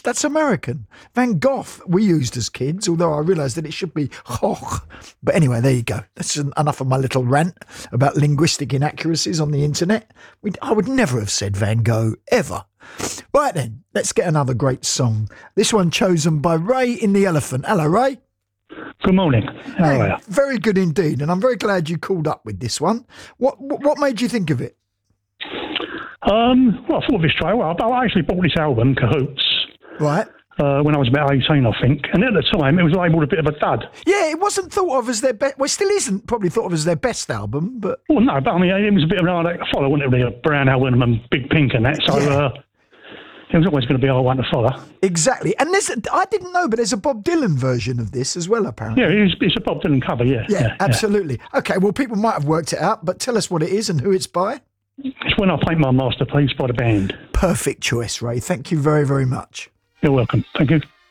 That's American. Van Gogh we used as kids, although I realised that it should be Gogh. But anyway, there you go. That's enough of my little rant about linguistic inaccuracies on the internet. I would never have said Van Gogh, ever. Right then, let's get another great song. This one chosen by Ray in the Elephant. Hello, Ray. Good morning. How are you? Very good indeed, and I'm very glad you called up with this one. What made you think of it? Well, I thought of this straight away. I actually bought this album, Cahoots, Right. when I was about 18, I think. And at the time, it was labelled a bit of a dud. Yeah, it wasn't thought of as their best. Well, it still isn't probably thought of as their best album, but Well, no, but I mean, it was a bit of an follow, wasn't it? Really, a Brown album and Big Pink and that. So it was always going to be our one to follow. exactly. And I didn't know, but there's a Bob Dylan version of this as well, apparently. Yeah, it's a Bob Dylan cover, yeah. Yeah, absolutely. Okay, well, people might have worked it out, but tell us what it is and who it's by. It's When I Paint My Masterpiece by the band. Perfect choice, Ray. Thank you very, very much. You're welcome. Thank you.